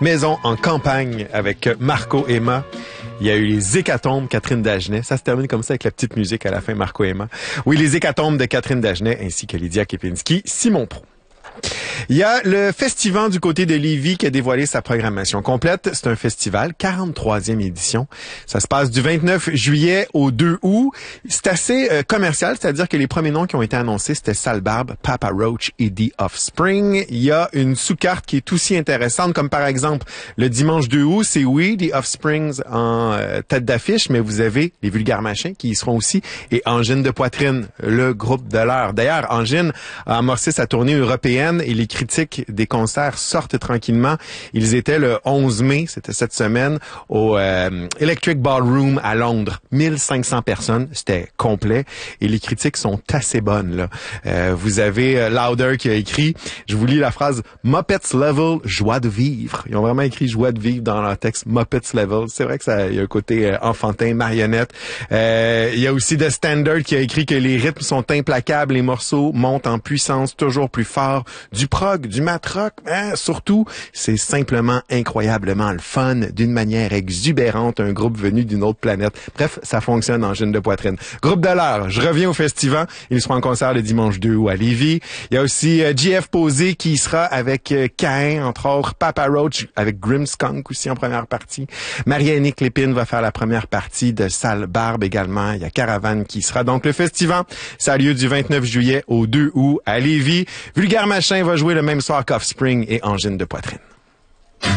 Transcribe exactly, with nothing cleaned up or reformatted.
Maison en campagne avec Marco Emma. Il y a eu les Hécatombes, Catherine Dagenet. Ça se termine comme ça avec la petite musique à la fin, Marco Emma. Oui, les Hécatombes de Catherine Dagenet ainsi que Lydia Kepinski, Simon Pro. Il y a le Festivant du côté de Lévis qui a dévoilé sa programmation complète. C'est un festival, quarante-troisième édition. Ça se passe du vingt-neuf juillet au deux août. C'est assez euh, commercial, c'est-à-dire que les premiers noms qui ont été annoncés, c'était Sale Barbe, Papa Roach et The Offspring. Il y a une sous-carte qui est aussi intéressante, comme par exemple le dimanche deux août, c'est oui, The Offsprings en euh, tête d'affiche, mais vous avez les Vulgaires Machins qui y seront aussi, et Angine de Poitrine, le groupe de l'heure. D'ailleurs, Angine a amorcé sa tournée européenne et les critiques des concerts sortent tranquillement. Ils étaient le onze mai, c'était cette semaine, au euh, Electric Ballroom à Londres. mille cinq cents personnes, c'était complet et les critiques sont assez bonnes, là. Euh, vous avez euh, Louder qui a écrit, je vous lis la phrase « Muppets Level, joie de vivre ». Ils ont vraiment écrit « joie de vivre » dans leur texte « Muppets Level ». C'est vrai que ça il y a un côté euh, enfantin, marionnette. Euh, il y a aussi The Standard qui a écrit que les rythmes sont implacables, les morceaux montent en puissance toujours plus fort. Du prog, du mat-rock, hein, surtout, c'est simplement incroyablement le fun, d'une manière exubérante, un groupe venu d'une autre planète. Bref, ça fonctionne en Angine de Poitrine. Groupe de l'heure, je reviens au Festivant. Ils seront en concert le dimanche deux août à Lévis. Il y a aussi euh, J F Posé qui sera avec euh, Cain, entre autres, Papa Roach avec Grimmskunk aussi en première partie. Marie-Annick Lépine va faire la première partie de Sale Barbe également. Il y a Caravane qui sera donc le Festivant. Ça a lieu du vingt-neuf juillet au deux août à Lévis. Vulgaire Machin va jouer le même soir qu'Offspring et Angine de Poitrine.